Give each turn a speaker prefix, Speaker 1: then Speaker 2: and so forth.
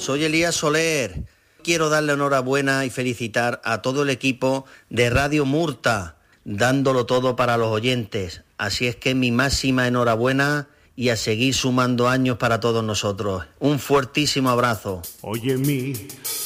Speaker 1: Soy Elías Soler. Quiero darle enhorabuena y felicitar a todo el equipo de Radio Murta, dándolo todo para los oyentes. Así es que mi máxima enhorabuena y a seguir sumando años para todos nosotros. Un fuertísimo abrazo.
Speaker 2: Oye,